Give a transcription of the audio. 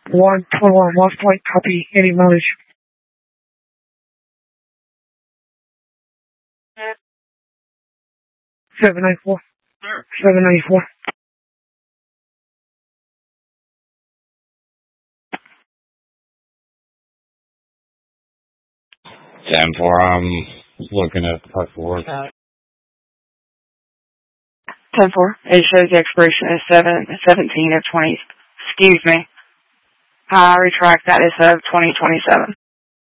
121 Lost Point, copy, any mileage. 794. 794. 10-4, I'm looking at the puck forward. 10-4. It shows the expiration is 7/17 of 20. Excuse me. I retract that. It's of 2027.